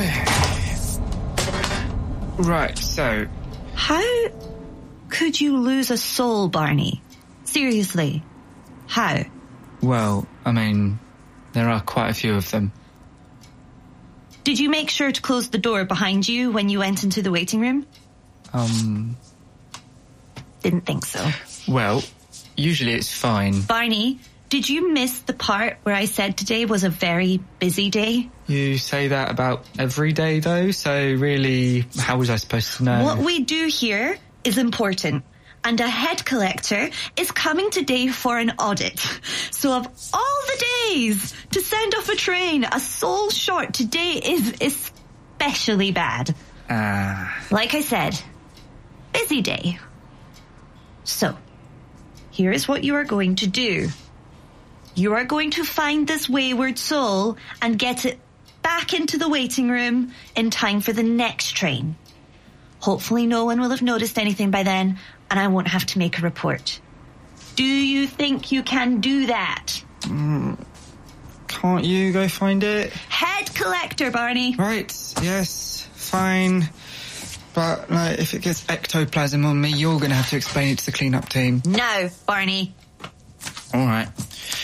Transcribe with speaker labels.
Speaker 1: Right, so...
Speaker 2: How could you lose a soul, Barney? Seriously. How?
Speaker 1: Well, I mean, there are quite a few of them.
Speaker 2: Did you make sure to close the door behind you when you went into the waiting room? Didn't think so.
Speaker 1: Well, usually it's fine.
Speaker 2: Barney, did you miss the part where I said today was a very busy day?
Speaker 1: You say that about every day, though, so really, how was I supposed to know?
Speaker 2: What we do here is important, and a head collector is coming today for an audit. So of all the days to send off a train a soul short, today is especially bad. Like I said, busy day. So, here is what you are going to do. You are going to find this wayward soul and get it back into the waiting room in time for the next train. Hopefully no one will have noticed anything by then, and I won't have to make a report. Do you think you can do that?
Speaker 1: Can't you go find it?
Speaker 2: Head collector, Barney.
Speaker 1: Right, yes, fine. But if it gets ectoplasm on me, you're going to have to explain it to the clean-up team.
Speaker 2: No, Barney.
Speaker 1: All right.